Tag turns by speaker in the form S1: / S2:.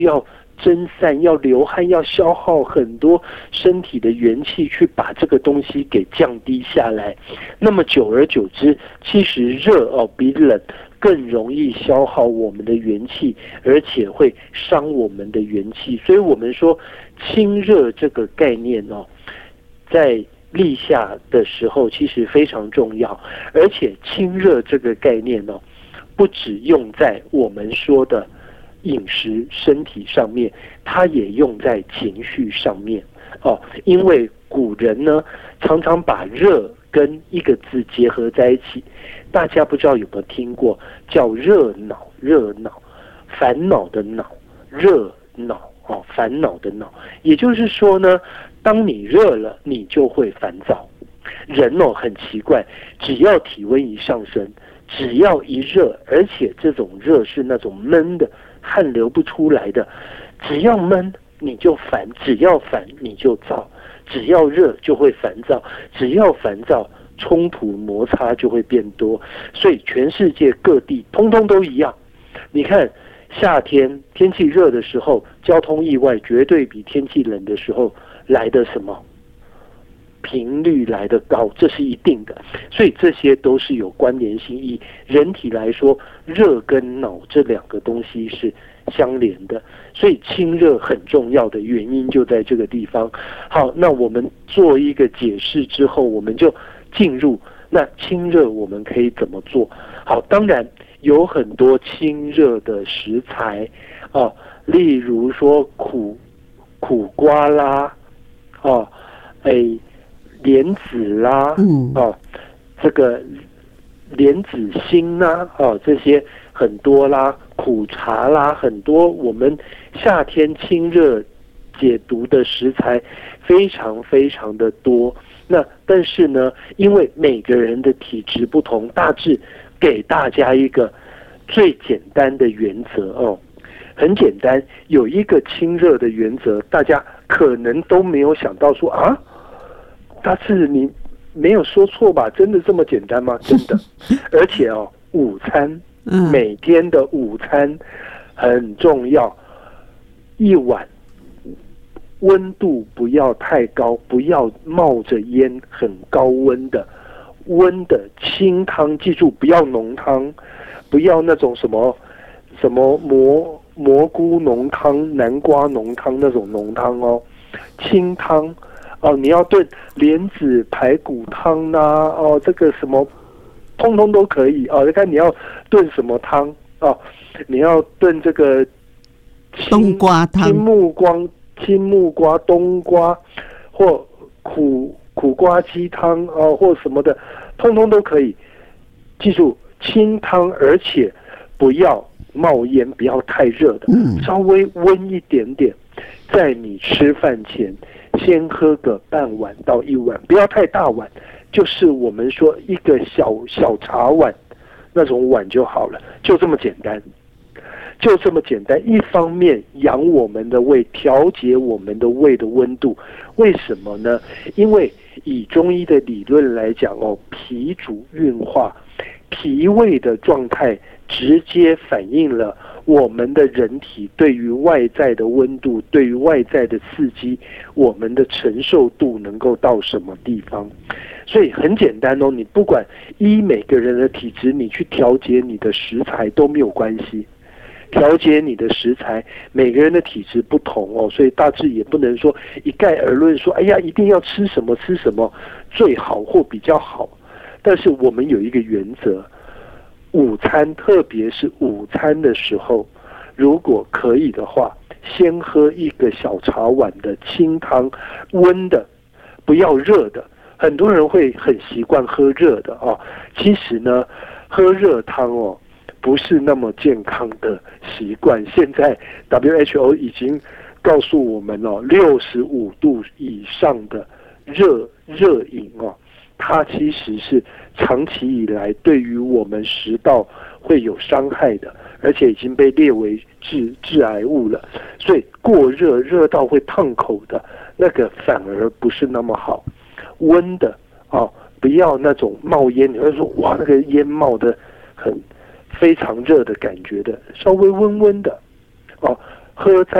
S1: 要蒸散，要流汗，要消耗很多身体的元气去把这个东西给降低下来。那么久而久之，其实热比冷更容易消耗我们的元气，而且会伤我们的元气。所以我们说清热这个概念在立夏的时候其实非常重要，而且清热这个概念不只用在我们说的饮食身体上面，它也用在情绪上面因为古人呢常常把热跟一个字结合在一起，大家不知道有没有听过，叫热恼，热恼，烦恼的恼，热恼烦恼的恼。也就是说呢，当你热了，你就会烦躁。人很奇怪，只要体温一上升，只要一热，而且这种热是那种闷的，汗流不出来的，只要闷你就烦，只要烦你就躁，只要热就会烦躁，只要烦躁冲突摩擦就会变多。所以全世界各地通通都一样。你看夏天天气热的时候，交通意外绝对比天气冷的时候来的什么频率来得高，这是一定的。所以这些都是有关联性。以人体来说，热跟恼这两个东西是相连的，所以清热很重要的原因就在这个地方。好，那我们做一个解释之后，我们就进入那清热我们可以怎么做。好，当然有很多清热的食材例如说苦瓜啦莲子啦这个莲子心啦这些很多啦，苦茶啦，很多我们夏天清热解毒的食材非常非常的多。那但是呢，因为每个人的体质不同，大致给大家一个最简单的原则很简单，有一个清热的原则，大家可能都没有想到说大致你没有说错吧？真的这么简单吗？真的。而且午餐每天的午餐很重要，一碗温度不要太高，不要冒着烟很高温的清汤，记住不要浓汤，不要那种什么蘑菇浓汤、南瓜浓汤那种浓汤清汤你要炖莲子排骨汤这个什么通通都可以你看你要炖什么汤你要炖这个
S2: 冬瓜汤、
S1: 青木瓜、冬瓜或苦瓜鸡汤或什么的，通通都可以。记住清汤，而且不要冒烟，不要太热的，稍微温一点点，在你吃饭前先喝个半碗到一碗，不要太大碗，就是我们说一个小茶碗那种碗就好了，就这么简单，就这么简单。一方面养我们的胃，调节我们的胃的温度。为什么呢？因为以中医的理论来讲脾主运化，脾胃的状态直接反映了我们的人体对于外在的温度，对于外在的刺激，我们的承受度能够到什么地方。所以很简单你不管依每个人的体质，你去调节你的食材都没有关系。调节你的食材，每个人的体质不同所以大致也不能说一概而论说哎呀一定要吃什么最好或比较好。但是我们有一个原则，午餐特别是午餐的时候，如果可以的话，先喝一个小茶碗的清汤，温的不要热的。很多人会很习惯喝热的其实呢喝热汤不是那么健康的习惯。现在 WHO 已经告诉我们65度以上的热饮它其实是长期以来对于我们食道会有伤害的，而且已经被列为致癌物了。所以过热到会烫口的那个反而不是那么好。温的不要那种冒烟，你会说哇那个烟冒的非常热的感觉的，稍微温的喝在